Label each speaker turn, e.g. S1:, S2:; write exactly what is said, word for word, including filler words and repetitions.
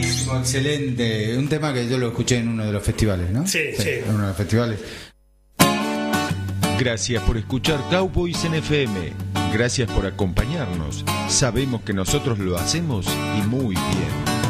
S1: Buenísimo, excelente. Un tema que yo lo escuché en uno de los festivales, ¿no?
S2: Sí, sí.
S1: En uno de los festivales.
S3: Gracias por escuchar Cowboys en F M. Gracias por acompañarnos. Sabemos que nosotros lo hacemos y muy bien.